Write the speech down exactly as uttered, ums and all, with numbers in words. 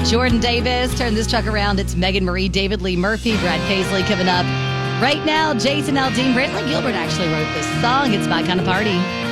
Jordan Davis. Turn this truck around. It's Megan Marie, David Lee Murphy, Brad Paisley coming up. Right now, Jason Aldean, Brantley Gilbert actually wrote this song. It's My Kind of Party.